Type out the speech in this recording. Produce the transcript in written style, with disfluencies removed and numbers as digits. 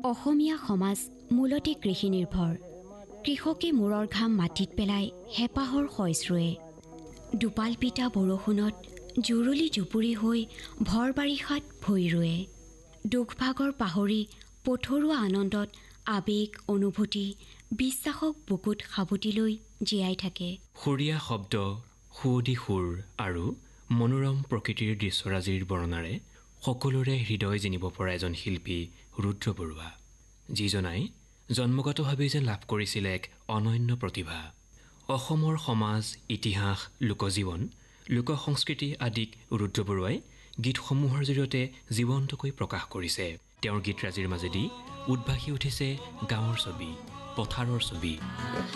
অসমীয়া সমাজ মূলতে কৃষি নিৰ্ভৰ। কৃষকে মূৰৰ ঘাম মাটিত পেলাই হেঁপাহৰ শইচ ৰুৱে। দুপাল পিতা বৰষুণত জুৰুলি জুপুৰি হৈ ভৰ বাৰিষাত ভূঁই ৰুৱে। দুখ ভাগৰ পাহৰি পথৰুৱা আনন্দত আৱেগ অনুভূতি বিশ্বাসক বুকুত সাবটি লৈ জীয়াই থাকে। সুৰীয়া শব্দ, সুৱদী সুৰ আৰু মনোৰম প্ৰকৃতিৰ দৃশ্যৰাজিৰ বৰ্ণনাৰে সকলোৰে হৃদয় জিনিব পৰা এজন শিল্পী ৰুদ্ৰ বৰুৱা, যিজনাই জন্মগতভাৱেই যে লাভ কৰিছিল এক অনন্য প্ৰতিভা। অসমৰ সমাজ, ইতিহাস, লোকজীৱন, লোকসংস্কৃতি আদিক ৰুদ্ৰ বৰুৱাই গীতসমূহৰ জৰিয়তে জীৱন্তকৈ প্ৰকাশ কৰিছে। তেওঁৰ গীতৰাজিৰ মাজেদি উদ্ভাসি উঠিছে গাঁৱৰ ছবি, পথাৰৰ ছবি।